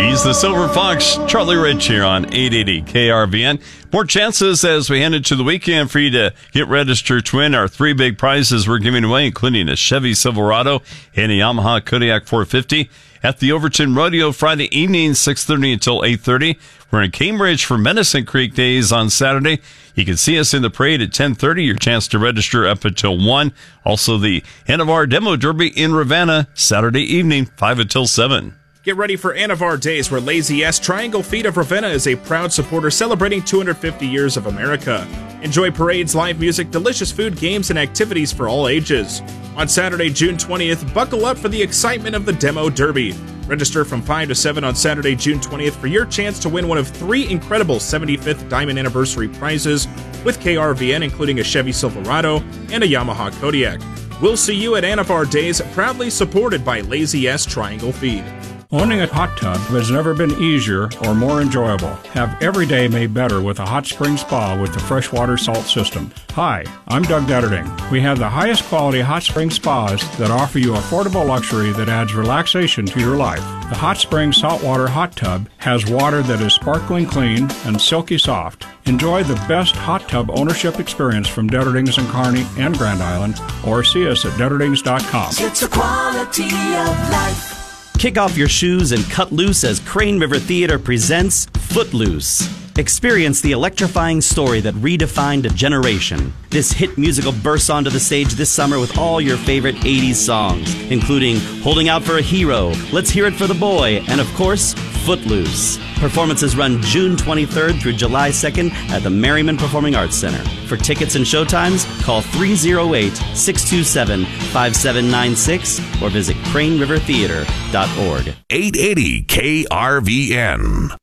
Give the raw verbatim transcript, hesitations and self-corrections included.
He's the Silver Fox, Charlie Rich here on eight eighty K R V N. More chances as we head into the weekend for you to get registered to win our three big prizes we're giving away, including a Chevy Silverado and a Yamaha Kodiak four fifty at the Overton Rodeo Friday evening, six thirty until eight thirty. We're in Cambridge for Medicine Creek Days on Saturday. You can see us in the parade at ten thirty. Your chance to register up until one. Also, the Anavar Demo Derby in Ravenna, Saturday evening, five until seven. Get ready for Anavar Days, where Lazy S Triangle Feed of Ravenna is a proud supporter celebrating two hundred fifty years of America. Enjoy parades, live music, delicious food, games, and activities for all ages. On Saturday, June twentieth, buckle up for the excitement of the Demo Derby. Register from five to seven on Saturday, June twentieth for your chance to win one of three incredible seventy-fifth Diamond Anniversary prizes with K R V N, including a Chevy Silverado and a Yamaha Kodiak. We'll see you at Anavar Days, proudly supported by Lazy S Triangle Feed. Owning a hot tub has never been easier or more enjoyable. Have every day made better with a hot spring spa with the freshwater salt system. Hi, I'm Doug Detterding. We have the highest quality hot spring spas that offer you affordable luxury that adds relaxation to your life. The Hot Spring Saltwater Hot Tub has water that is sparkling clean and silky soft. Enjoy the best hot tub ownership experience from Detterdings in Kearney and Grand Island, or see us at Detterdings dot com. It's a quality of life. Kick off your shoes and cut loose as Crane River Theater presents Footloose. Experience the electrifying story that redefined a generation. This hit musical bursts onto the stage this summer with all your favorite eighties songs, including Holding Out for a Hero, Let's Hear It for the Boy, and of course, Footloose. Performances run June twenty-third through July second at the Merriman Performing Arts Center. For tickets and showtimes, call three oh eight, six two seven, five seven nine six or visit crane river theater dot org. eight eighty K R V N.